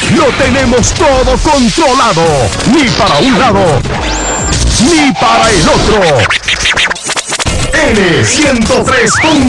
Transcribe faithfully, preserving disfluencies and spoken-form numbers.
lo tenemos todo controlado. Ni para un lado, ni para el otro. N ciento tres punto